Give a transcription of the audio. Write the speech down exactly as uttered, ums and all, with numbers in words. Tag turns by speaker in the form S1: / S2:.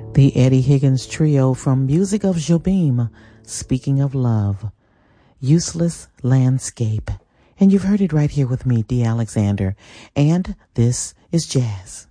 S1: The Eddie Higgins Trio from Music of Jobim, Speaking of Love, Useless Landscape. And you've heard it right here with me, Dee Alexander. And this is Jazz.